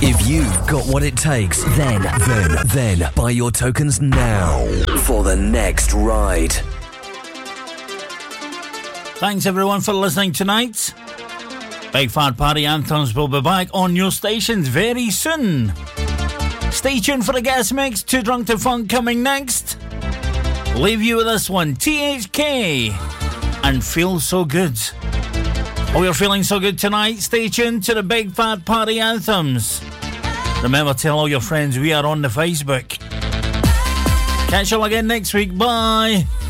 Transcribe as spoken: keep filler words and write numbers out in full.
If you've got what it takes, then, then, then, buy your tokens now for the next ride. Thanks everyone for listening tonight. Big Fat Party Anthems will be back on your stations very soon. Stay tuned for the guest mix, Too Drunk to Funk coming next. Leave you with this one, T H K and Feel So Good. Oh, you're feeling so good tonight? Stay tuned to the Big Fat Party Anthems. Remember, tell all your friends we are on the Facebook. Catch you all again next week. Bye.